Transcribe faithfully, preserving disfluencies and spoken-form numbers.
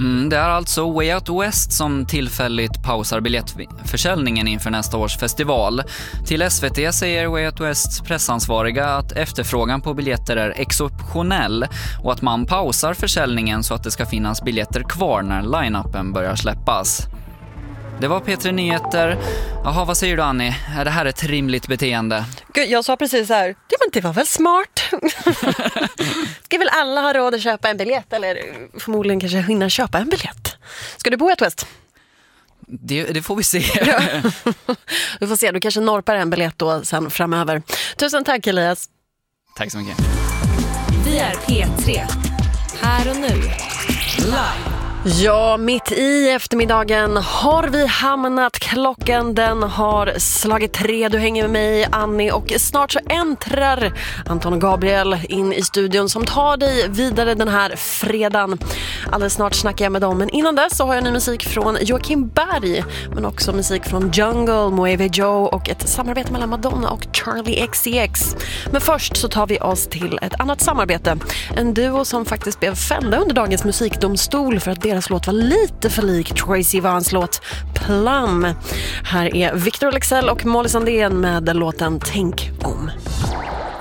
Mm, det är alltså Way Out West som tillfälligt pausar biljettförsäljningen inför nästa års festival. Till S V T säger Way Out Wests pressansvariga att efterfrågan på biljetter är exceptionell och att man pausar försäljningen så att det ska finnas biljetter kvar när line-upen börjar släppas. Det var P tre Nyheter. Jaha, vad säger du, Annie? Är det här ett rimligt beteende? Gud, jag sa precis så här, ja, men det var väl smart. Ska väl alla ha råd att köpa en biljett, eller förmodligen kanske hinna köpa en biljett. Ska du bo i ett West? Det, det får vi se. Ja. Vi får se, du kanske norpar en biljett då sen framöver. Tusen tack, Elias. Tack så mycket. Vi är P tre. Här och nu. Live. Ja, mitt i eftermiddagen har vi hamnat. Klockan den har slagit tre. Du hänger med mig, Annie, och snart så äntrar Anton och Gabriel in i studion som tar dig vidare den här fredagen. Alldeles snart snackar jag med dem, men innan dess så har jag ny musik från Joakim Berg, men också musik från Jungle, Moeve Joe och ett samarbete mellan Madonna och Charlie X C X. Men först så tar vi oss till ett annat samarbete. En duo som faktiskt blev fällda under dagens musikdomstol för att deras låt var lite för lik Troye Sivans låt Plum. Här är Victor Lexell och Molly Sandén med låten Tänk om.